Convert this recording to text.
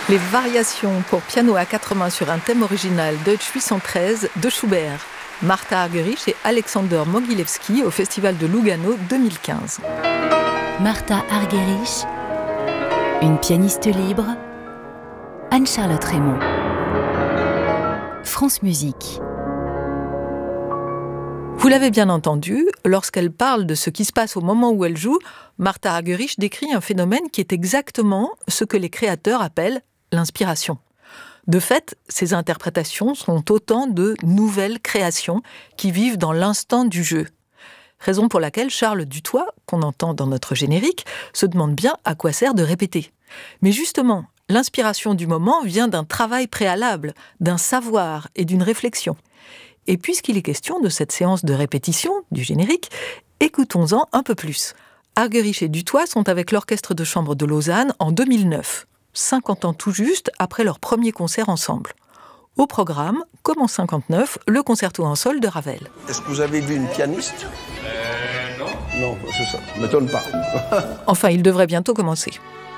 Les variations pour piano à quatre mains sur un thème original Deutsch 813 de Schubert. Martha Argerich et Alexander Mogilewski au Festival de Lugano 2015. Martha Argerich, une pianiste libre. Anne-Charlotte Raymond. France Musique. Vous l'avez bien entendu, lorsqu'elle parle de ce qui se passe au moment où elle joue, Martha Argerich décrit un phénomène qui est exactement ce que les créateurs appellent l'inspiration. De fait, ces interprétations sont autant de nouvelles créations qui vivent dans l'instant du jeu. Raison pour laquelle Charles Dutoit, qu'on entend dans notre générique, se demande bien à quoi sert de répéter. Mais justement, l'inspiration du moment vient d'un travail préalable, d'un savoir et d'une réflexion. Et puisqu'il est question de cette séance de répétition, du générique, écoutons-en un peu plus. Argerich et Dutoit sont avec l'Orchestre de chambre de Lausanne en 2009, 50 ans tout juste après leur premier concert ensemble. Au programme, comme en 59, le concerto en sol de Ravel. Est-ce que vous avez vu une pianiste ? Non. Non, c'est ça, ne m'étonne pas. Enfin, il devrait bientôt commencer.